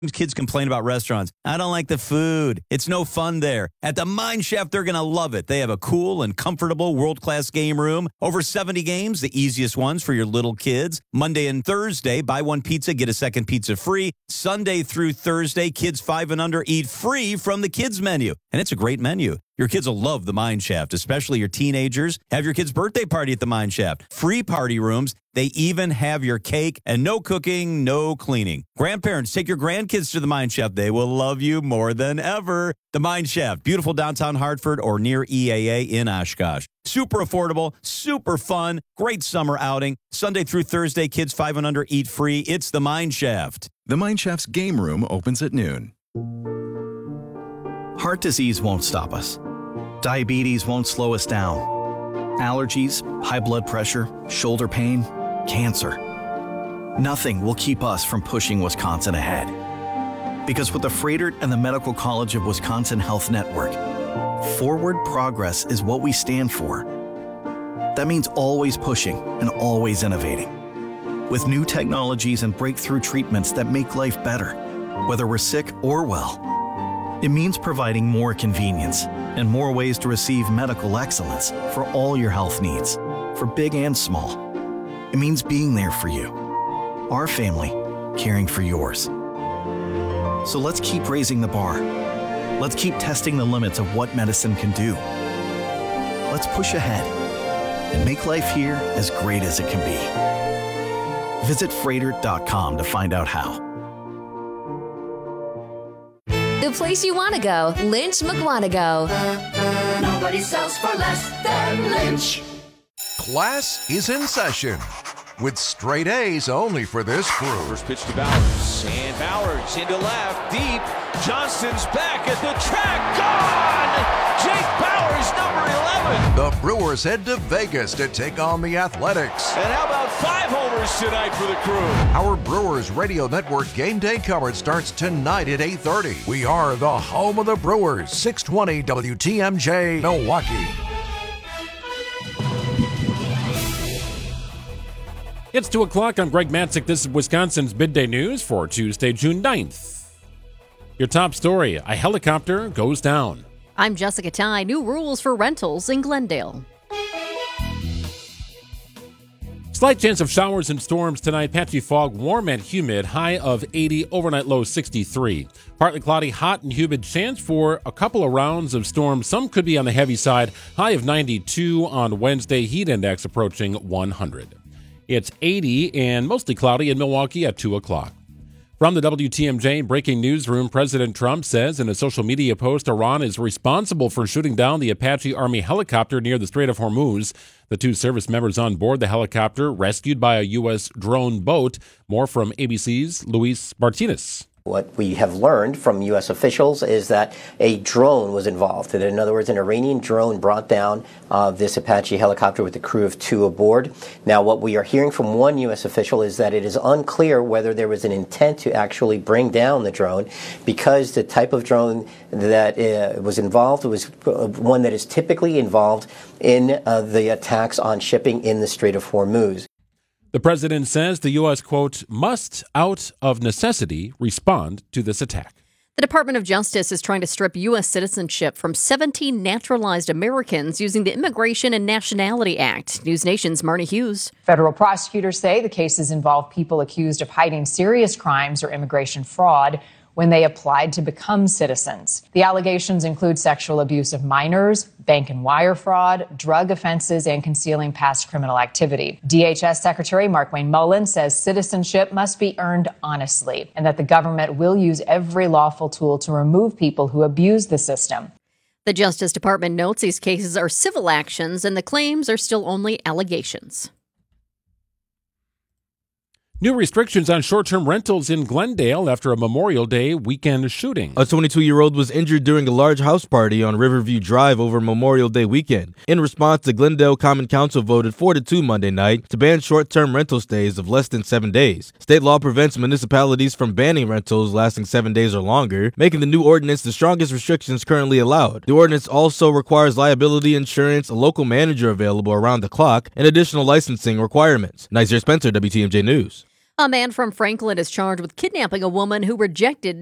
Kids complain about restaurants. I don't like the food. It's no fun there. At the Mine Shaft, they're going to love it. They have a cool and comfortable world-class game room. Over 70 games, the easiest ones for your little kids. Monday and Thursday, buy one pizza, get a second pizza free. Sunday through Thursday, kids 5 and under eat free from the kids menu. And it's a great menu. Your kids will love the Mine Shaft, especially your teenagers. Have your kid's birthday party at the Mine Shaft. Free party rooms. They even have your cake and no cooking, no cleaning. Grandparents, take your grandkids to the Mine Shaft. They will love you more than ever. The Mine Shaft, beautiful downtown Hartford or near EAA in Oshkosh. Super affordable, super fun, great summer outing. Sunday through Thursday, kids 5 and under eat free. It's the Mine Shaft. The Mine Shaft's game room opens at noon. Heart disease won't stop us. Diabetes won't slow us down. Allergies, high blood pressure, shoulder pain, cancer. Nothing will keep us from pushing Wisconsin ahead. Because with the Froedtert and the Medical College of Wisconsin Health Network, forward progress is what we stand for. That means always pushing and always innovating. With new technologies and breakthrough treatments that make life better, whether we're sick or well. It means providing more convenience and more ways to receive medical excellence for all your health needs, for big and small. It means being there for you, our family, caring for yours. So let's keep raising the bar. Let's keep testing the limits of what medicine can do. Let's push ahead and make life here as great as it can be. Visit Froedtert.com to find out how. The place you want to go, Lynch McWanago. Nobody sells for less than Lynch. Class is in session with straight A's only for this crew. First pitch to Bowers, and Bowers into left, deep. Johnston's back at the track, gone! Jake Bowers, number 11. The Brewers head to Vegas to take on the Athletics. And how about 5 homers tonight for the crew? Our Brewers Radio Network game day coverage starts tonight at 8:30. We are the home of the Brewers, 620 WTMJ, Milwaukee. It's 2 o'clock. I'm Greg Matzik. This is Wisconsin's Midday News for Tuesday, June 9th. Your top story, a helicopter goes down. I'm Jessica Ty. New rules for rentals in Glendale. Slight chance of showers and storms tonight. Patchy fog, warm and humid, high of 80, overnight low 63. Partly cloudy, hot and humid, chance for a couple of rounds of storms. Some could be on the heavy side, high of 92 on Wednesday, heat index approaching 100. It's 80 and mostly cloudy in Milwaukee at 2 o'clock. From the WTMJ breaking newsroom, President Trump says in a social media post Iran is responsible for shooting down the Apache Army helicopter near the Strait of Hormuz. The 2 service members on board the helicopter rescued by a U.S. drone boat. More from ABC's Luis Martinez. What we have learned from U.S. officials is that a drone was involved. In other words, an Iranian drone brought down this Apache helicopter with a crew of 2 aboard. Now, what we are hearing from one U.S. official is that it is unclear whether there was an intent to actually bring down the drone, because the type of drone that was involved was one that is typically involved in the attacks on shipping in the Strait of Hormuz. The president says the U.S., quote, must, out of necessity, respond to this attack. The Department of Justice is trying to strip U.S. citizenship from 17 naturalized Americans using the Immigration and Nationality Act. News Nation's Marnie Hughes. Federal prosecutors say the cases involve people accused of hiding serious crimes or immigration fraud when they applied to become citizens. The allegations include sexual abuse of minors, bank and wire fraud, drug offenses, and concealing past criminal activity. DHS Secretary Markwayne Mullin says citizenship must be earned honestly, and that the government will use every lawful tool to remove people who abuse the system. The Justice Department notes these cases are civil actions and the claims are still only allegations. New restrictions on short-term rentals in Glendale after a Memorial Day weekend shooting. A 22-year-old was injured during a large house party on Riverview Drive over Memorial Day weekend. In response, the Glendale Common Council voted 4-2 Monday night to ban short-term rental stays of less than 7 days. State law prevents municipalities from banning rentals lasting 7 days or longer, making the new ordinance the strongest restrictions currently allowed. The ordinance also requires liability insurance, a local manager available around the clock, and additional licensing requirements. Nizer Spencer, WTMJ News. A man from Franklin is charged with kidnapping a woman who rejected